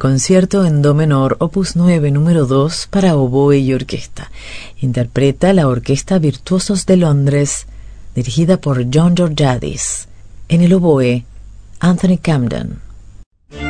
Concierto en do menor, opus 9, número 2, para oboe y orquesta. Interpreta la Orquesta Virtuosos de Londres, dirigida por John Georgiadis. En el oboe, Anthony Camden.